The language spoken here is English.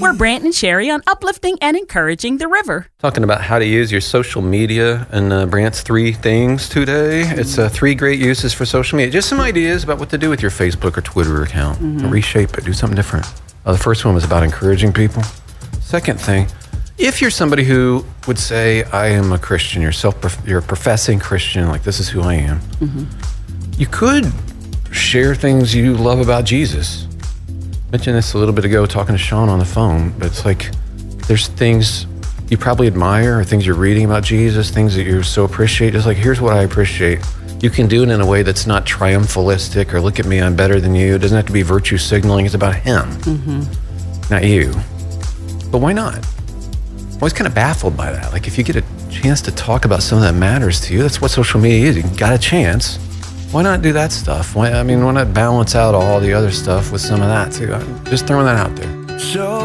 We're Brant and Sherry on uplifting and encouraging the river. Talking about how to use your social media and Brant's 3 things today. It's 3 great uses for social media. Just some ideas about what to do with your Facebook or Twitter account. Reshape it. Do something different. The first one was about encouraging people. Second thing, if you're somebody who would say, I am a Christian, you're a professing Christian, like this is who I am, you could share things you love about Jesus. I mentioned this a little bit ago talking to Sean on the phone, but it's like there's things you probably admire or things you're reading about Jesus, things that you so appreciate. It's like, here's what I appreciate. You can do it in a way that's not triumphalistic or look at me, I'm better than you. It doesn't have to be virtue signaling. It's about him, not you. But why not? I'm always kind of baffled by that. Like if you get a chance to talk about something that matters to you, that's what social media is. You got a chance. Why not do that stuff? Why not balance out all the other stuff with some of that too? I'm just throwing that out there.